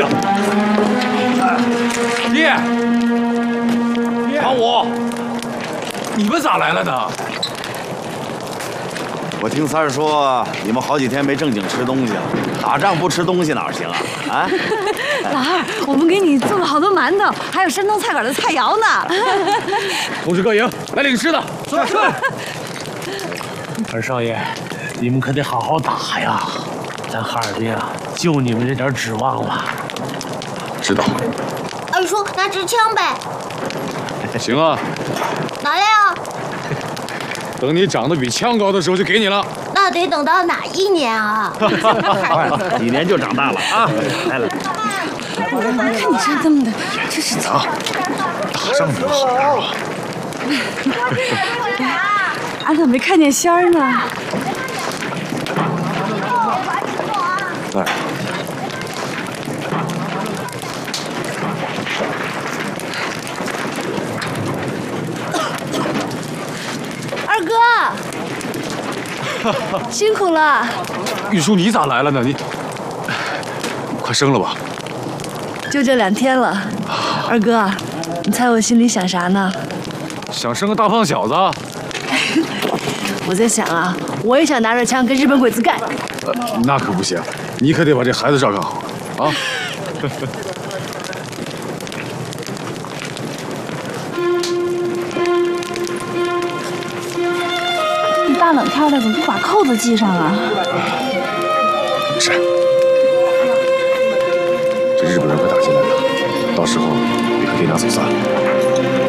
呀！爹，王五，你们咋来了呢？ 我听三儿说，你们好几天没正经吃东西了，打仗不吃东西哪行啊？啊！ 老二，我们给你做了好多馒头，还有山东菜馆的菜肴呢。 同志各营，来领吃的。是。 二少爷，你们可得好好打呀！咱哈尔滨啊，就你们这点指望了。 知道。 二叔，拿支枪呗。 行啊。 拿来啊！ 等你长得比枪高的时候就给你了。 那得等到哪一年啊？ 几年就长大了啊！来来。 看你这么的，真是的。 打仗有好样啊！ 俺咋没看见仙儿呢？ 来。 二哥，辛苦了。 玉叔，你咋来了呢？你快生了吧？ 就这2天了。二哥，你猜我心里想啥呢？ 想生个大胖小子？ 我在想啊，我也想拿着枪跟日本鬼子干。 那可不行，你可得把这孩子照看好啊！ 你大冷天的怎么不把扣子系上啊？ 是，这日本人快打进来了，到时候别和爹娘走散。